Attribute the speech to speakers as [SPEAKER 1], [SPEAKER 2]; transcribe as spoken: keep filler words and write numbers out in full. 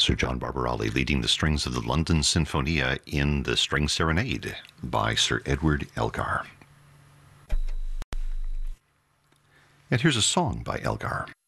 [SPEAKER 1] Sir John Barbarelli leading the strings of the London Sinfonia in the String Serenade by Sir Edward Elgar. And here's a song by Elgar.